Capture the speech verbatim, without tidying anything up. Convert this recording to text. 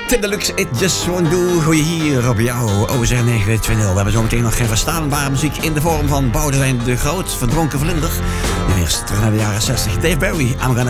Tim Deluxe, It Just Won't Do. Goeie hier op jou, O Z negen twee nul. We hebben zometeen nog geen verstaanbare muziek in de vorm van Boudewijn de Groot, Verdronken Vlinder. Nu eerst terug naar de jaren zestig. Dave Barry, I'm gonna